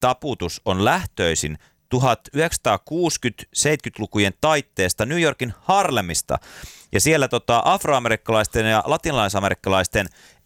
taputus on lähtöisin 1960-70-lukujen taitteesta New Yorkin Harlemista. Ja siellä afroamerikkalaisten ja latinalaisamerikkalaisten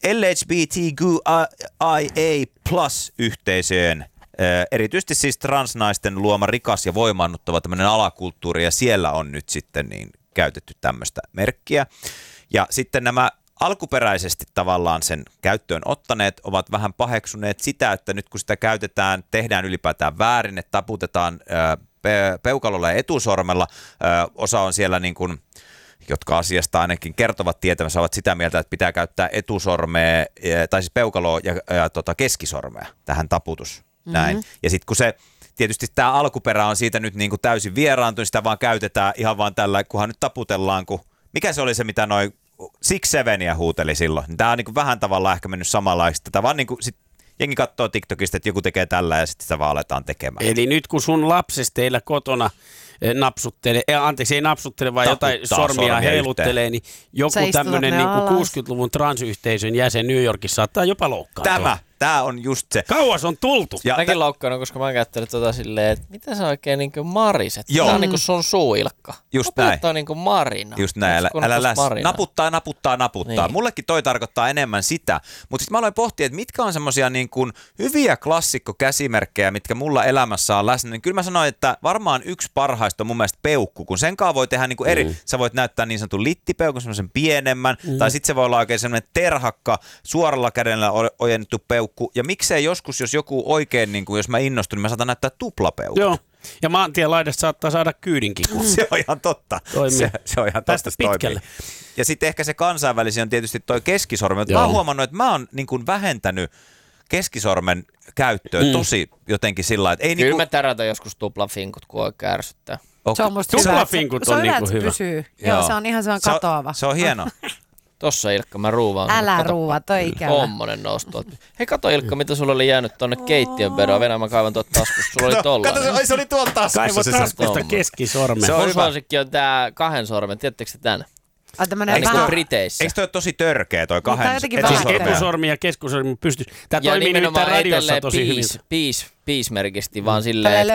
LGBTQIA+-yhteisöjen, erityisesti siis transnaisten luoma rikas ja voimaannuttava tämmöinen alakulttuuri, ja siellä on nyt sitten niin käytetty tämmöistä merkkiä. Ja sitten nämä alkuperäisesti tavallaan sen käyttöön ottaneet ovat vähän paheksuneet sitä, että nyt kun sitä käytetään, tehdään ylipäätään väärin, että taputetaan peukalolla ja etusormella. Osa on siellä niin kuin, jotka asiasta ainakin kertovat tietämässä, ovat sitä mieltä, että pitää käyttää etusormea, tai siis peukaloa ja keskisormea tähän taputus. Näin. Ja sitten kun se, tietysti tämä alkuperä on siitä nyt niin kuin täysin vieraantunut, sitä vaan käytetään ihan vaan tällä, kunhan nyt taputellaan, mikä se oli se, mitä noi 6-7 huuteli silloin. Tämä on niin kuin vähän tavallaan ehkä mennyt samanlaista. Tämä vaan niin kuin sit jengi katsoo TikTokista, että joku tekee tällä ja sitten sitä vaan aletaan tekemään. Eli nyt kun sun lapsesi teillä kotona napsuttelee, ei napsuttele, vaan jotain sormia heiluttelee, niin joku tämmöinen niin kuin 60-luvun transyhteisön jäsen New Yorkissa saattaa jopa loukkaantua. Tämä on just se. Kauas on tultu. Ja mäkin loukkaan, koska mä oon käyttänyt silleen, että mitä sä oikein niin kuin mariset? Tämä on niin kuin sun suuilkka. Just näin. Toi niin kuin marina. Just näin. Älä naputtaa. Niin. Mullekin toi tarkoittaa enemmän sitä. Mutta sitten mä aloin pohtia, että mitkä on semmosia niin kuin hyviä klassikkokäsimerkkejä, mitkä mulla elämässä on läsnä. Niin kyllä mä sanoin, että varmaan yksi parhaista on mun mielestä peukku, kun senkaan voi tehdä niin kuin eri. Sä voit näyttää niin sanotun littipeukun, semmoisen pienemmän, tai sitten se voi olla oikein semmoinen terhakka, suoralla kädellä ojennettu peukku. Ja miksei joskus, jos joku oikein, niin kuin jos mä innostun, niin mä saatan näyttää tuplapeukut. Joo, ja maantien laidasta saattaa saada kyydinkin. Se on ihan totta. Se on ihan tästä totta. pitkälle. Ja sitten ehkä se kansainvälisin on tietysti toi keskisormi. Mä oon huomannut, että mä oon niin kuin vähentänyt keskisormen käyttöön tosi jotenkin sillä lailla, että ei kyllä niinku... me tärätään joskus tuplafinkut, kun oikein ärsyttää. Se on musta tuplafinkut on niinku hyvä. Pysyy. Joo, se on ihan katoava. Se on hieno. Tossa Ilkka, mä ruuvaan. Älä ruuvaa, toi ikävä. Tommonen nosto. Hei, kato Ilkka, mitä sulla oli jäänyt tonne keittiön vedoon. Venä, mä kaivan tuolta taskusta. Sulla oli tollainen. Kato, se oli tuolla taskussa. Kaivo taskusta keskisormen. Mun suosikki on tää 2 sormen. Tiedättekö te tän? Eikö toi Briteissä? Eikö toi ole tosi törkeä toi 2 etusormi ja keskisormi pystyy. Tää toimii nyt radiossa tosi hyvin. Peace-merkisti, vaan silleen,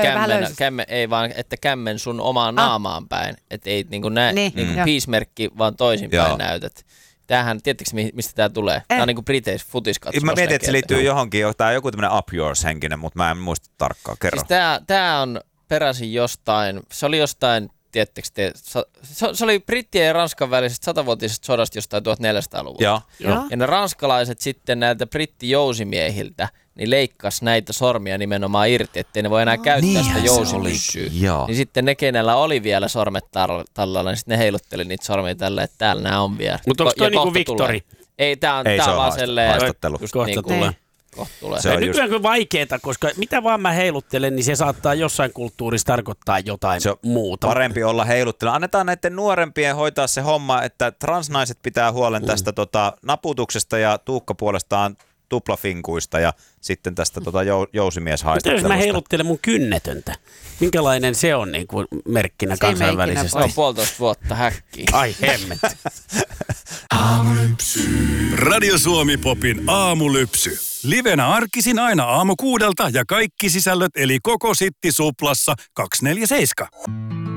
että kämmen sun omaan naamaan päin. Että ei niinku peace-merkki, vaan toisinpäin näytät. Tämähän, tiedättekö mistä tää tulee? Tää on niinku Briteissä futiskatsomus. Mä mietin, että se liittyy johonkin, tää on joku tämmönen up yours -henkinen, mutta mä en muista tarkkaan. Kerro. Siis tää on peräisin jostain, se oli jostain, tiedättekö te, se oli Brittien ja Ranskan välisestä 100-vuotisesta sodasta jostain 1400-luvulta. Joo. Ja ne ranskalaiset sitten näiltä brittijousimiehiltä, niin leikkas näitä sormia nimenomaan irti, ettei ne voi enää käyttää sitä jousimyssyä. Niin sitten ne, kenellä oli vielä sormet tallalla, niin sitten ne heilutteli niitä sormia tällä, että täällä nämä on vielä. Mutta onko toi niinku Victori? Ei, tää on vaan selleen. Haistattelu. Kohta tulee. Nykyään on vaikeeta, koska mitä vaan mä heiluttelen, niin se saattaa jossain kulttuurissa tarkoittaa jotain muuta. Parempi olla heiluttelu. Annetaan näiden nuorempien hoitaa se homma, että transnaiset pitää huolen tästä naputuksesta ja Tuukka puolestaan tuplafinkuista ja sitten tästä jousimieshaistattelusta. Mitä jos mä heiluttelen mun kynnetöntä? Minkälainen se on niin kuin merkkinä kansainvälisesti? Se on 1,5 vuotta häkkiä. Ai hemmet. Aamulypsy. Radio Suomi Popin aamulypsy. Livenä arkisin aina aamu 6 ja kaikki sisällöt eli koko Sitti Suplassa 247.